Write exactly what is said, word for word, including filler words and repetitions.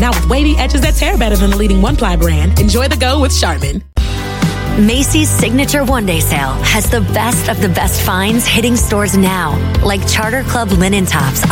Now with wavy edges that tear better than the leading one-ply brand, enjoy the go with Charmin. Macy's Signature One Day Sale has the best of the best finds hitting stores now, like Charter Club linen tops